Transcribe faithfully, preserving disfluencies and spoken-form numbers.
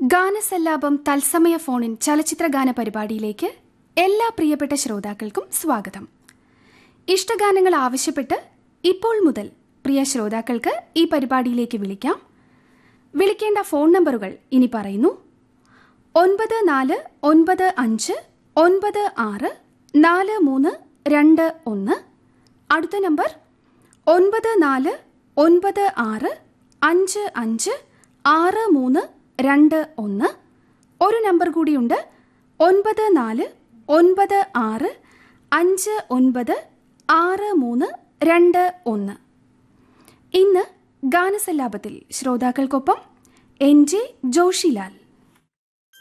ഗാനസല്ലാപം തത്സമയ ഫോണിൻ ചലച്ചിത്ര ഗാന പരിപാടിയിലേക്ക് എല്ലാ പ്രിയപ്പെട്ട ശ്രോതാക്കൾക്കും സ്വാഗതം. ഇഷ്ടഗാനങ്ങൾ ആവശ്യപ്പെട്ട് ഇപ്പോൾ മുതൽ പ്രിയ ശ്രോതാക്കൾക്ക് ഈ പരിപാടിയിലേക്ക് വിളിക്കാം. വിളിക്കേണ്ട ഫോൺ നമ്പറുകൾ ഇനി പറയുന്നു: ഒൻപത് നാല് ഒൻപത് അഞ്ച് ഒൻപത് ആറ് നാല് മൂന്ന് രണ്ട് ഒന്ന്. അടുത്ത നമ്പർ ഒൻപത് നാല് ഒൻപത് ആറ് അഞ്ച് അഞ്ച് ആറ് മൂന്ന് രണ്ട് ഒന്ന്. ഒരു നമ്പർ കൂടിയുണ്ട്: ഒൻപത് നാല് ഒൻപത് ആറ് അഞ്ച് ഒൻപത് ആറ് മൂന്ന് രണ്ട് ഒന്ന്. ഇന്ന് ഗാനസല്ലാപത്തിൽ ശ്രോതാക്കൾക്കൊപ്പം എൻ ജെ ജോഷിലാൽ.